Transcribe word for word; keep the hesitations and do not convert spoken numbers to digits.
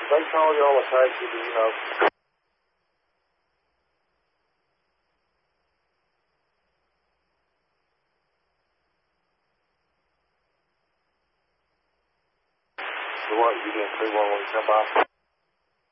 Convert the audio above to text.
They call y'all a taxi, do you know? So what, you didn't see one when you come by?